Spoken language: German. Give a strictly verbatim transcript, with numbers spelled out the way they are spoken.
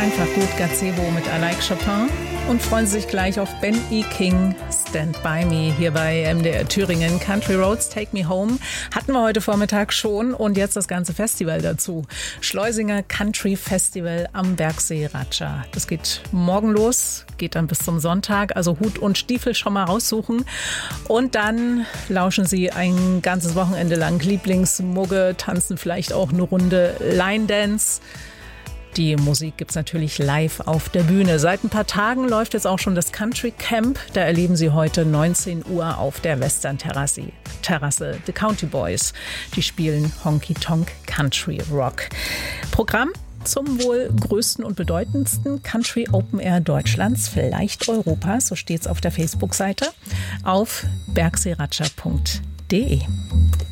Einfach gut Gazebo mit I Like Chopin und freuen Sie sich gleich auf Ben E. King, Stand By Me, hier bei M D R Thüringen. Country Roads, Take Me Home hatten wir heute Vormittag schon und jetzt das ganze Festival dazu. Schleusinger Country Festival am Bergsee Ratscha. Das geht morgen los, geht dann bis zum Sonntag, also Hut und Stiefel schon mal raussuchen und dann lauschen Sie ein ganzes Wochenende lang Lieblingsmugge, tanzen vielleicht auch eine Runde Line Dance. Die Musik gibt's natürlich live auf der Bühne. Seit ein paar Tagen läuft jetzt auch schon das Country Camp. Da erleben Sie heute neunzehn Uhr auf der Western Terrasse, Terrasse The County Boys. Die spielen Honky Tonk Country Rock. Programm zum wohl größten und bedeutendsten Country Open Air Deutschlands, vielleicht Europas, so steht's auf der Facebook-Seite, auf bergseeratscha punkt de.